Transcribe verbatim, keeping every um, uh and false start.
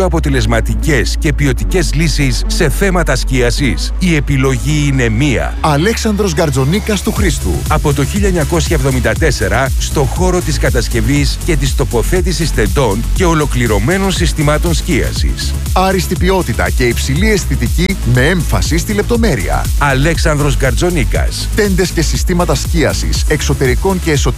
αποτελεσματικές και ποιοτικές λύσεις σε θέματα σκίασης. Η επιλογή είναι μία. Αλέξανδρος Γκαρτζονίκας του Χρήστου. Από το χίλια εννιακόσια εβδομήντα τέσσερα στο χώρο της κατασκευής και της τοποθέτησης τεντών και ολοκληρωμένων συστημάτων σκίασης. Άριστη ποιότητα και υψηλή αισθητική με έμφαση στη λεπτομέρεια. Αλέξανδρος Γκαρτζονίκας. Τέντες και συστήματα σκίασης εξωτερικών και εσωτερικών